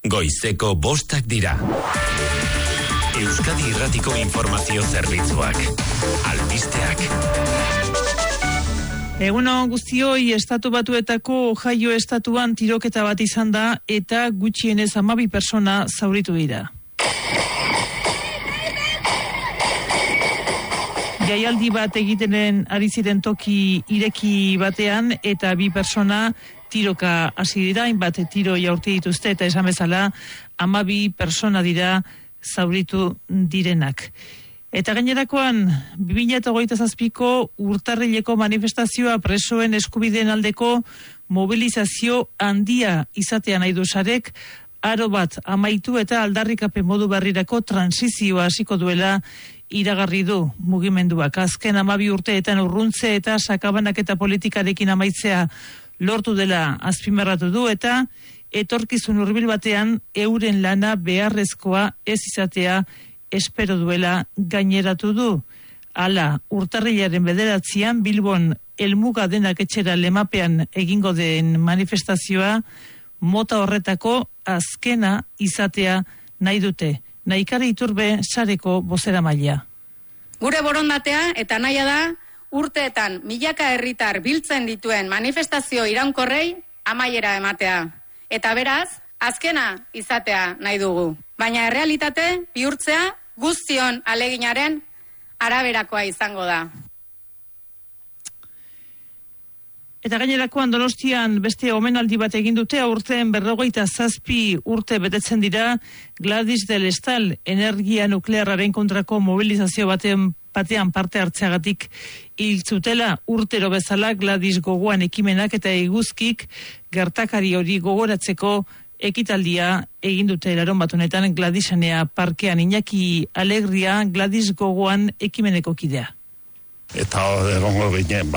Goizeko 5 dira. Euskadi Irratiko Informazio Zerbitzuak. Albisteak. Egunon guztioi, Estatu Batuetako Ohio estatuan tiroketa bat izan da eta gutxienez 12 persona zauritu dira. Jaialdi bat egitenen ari ziren toki ireki batean eta 2 persona tiroka hasi dira, hainbat tiro jaurti dituzte eta esan bezala 12 persona dira zauritu direnak. Eta gainerakoan, 2027ko urtarrileko manifestazioa presoen eskubideen aldeko mobilizazio handia izatea nahi du sarek, aro bat amaitu eta aldarrikapen modu berrirako transizioa hasiko duela iragarri du mugimenduak. Azken 12 urteetan urruntze eta sakabanaketa politikarekin amaitzea lortu dela azpimarratu du eta etorkizun hurbil batean euren lana beharrezkoa ez izatea espero duela gaineratu du. Hala, urtarrilaren 9an Bilbon helmuga denak etxera lemapean egingo den manifestazioa mota horretako azkena izatea nahi dute. Naikari Iturbe sareko bozeramailea. Gure borondatea eta nahia da urteetan milaka herritar biltzen dituen manifestazio iraunkorrei amaiera ematea. Eta beraz, azkena izatea nahi dugu. Baina errealitate bihurtzea guztion aleginaren araberakoa izango da. Eta gainerakoan Donostian beste omenaldi bat egin dute, aurten 57 urte betetzen dira Gladys del Estal energia nuklearraren kontrako mobilizazio batean parte hartzeagatik hil zutela. Urtero bezala Gladys gogoan ekimenak eta eguzkik gertakari hori gogoratzeko ekitaldia egin dute larunbat honetan Gladysanea parkean. Iñaki Alegria Gladys gogoan ekimeneko kidea. Eta egongo ginen,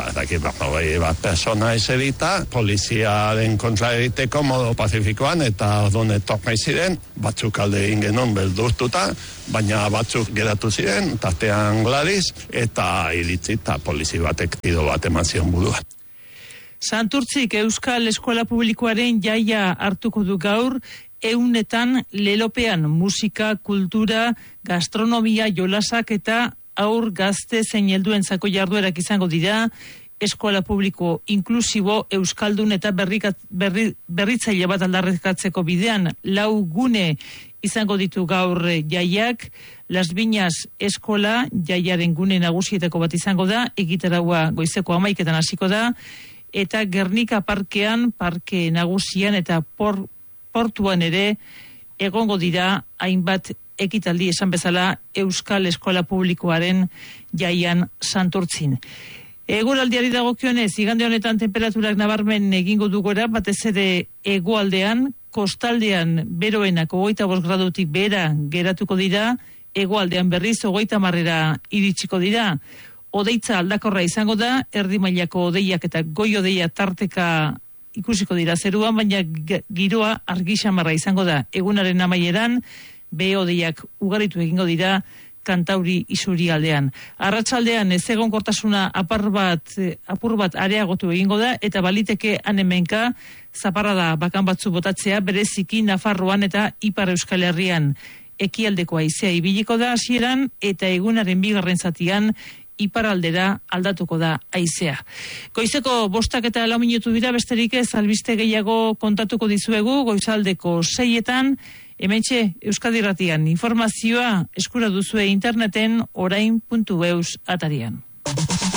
bat persona eserita, poliziaren kontra egiteko modu pazifikoan, eta orduan etornai ziren, batzuk alde egin genuen beldurtuta, baina batzuk geratu ziren, tartean Gladys, eta iritzi eta polizi batek tiro bat eman zion buruan. Santurtzik Euskal Eskola Publikoaren jaia hartuko du gaur, eunetan lelopean musika, kultura, gastronomia, jolasak eta aur gazte zein helduentzako jarduerak izango dira, eskola publiko inklusibo, euskaldun eta berritzaile bat aldarrikatzeko bidean 4 gune izango ditu gaur jaiak. Las Viñas eskola jaiaren gune nagusietako bat izango da, egitaraua goizeko 11etan hasiko da, eta Gernika parkean, parke nagusian eta portuan ere egongo dira hainbat ekitaldi esan bezala Euskal Eskola Publikoaren jaian Santurtzin. Eguraldiari dagokionez, igande honetan temperaturak nabarmen egingo du gora, batez ere hegoaldean, kostaldean beroenak 25 gradutik behera geratuko dira, hegoaldean berriz 30 iritsiko dira. Odeitza aldakorra izango da, erdi mailako odeiak eta goi odeia tarteka ikusiko dira zeruan, baina giroa argi xamarra izango da. Egunaren amaieran behodeiak ugaritu egingo dira Kantauri isurialdean. Arratsaldean ezegonkortasuna apur bat areagotu egingo da eta baliteke hemenka zaparrada bakan batzu botatzea, bereziki Nafarroan eta Ipar Euskal Herrian. Ekialdeko haizea ibiliko da hasieran eta egunaren 2. zatian iparraldera aldatuko da haizea. Goizeko 5 eta 4 minutu dira, besterik ez albiste gehiago kontatuko dizuegu goizaldeko 6etan. Hementxe Euskadi Irratian informazioa eskura duzue interneten orain.eus atarian.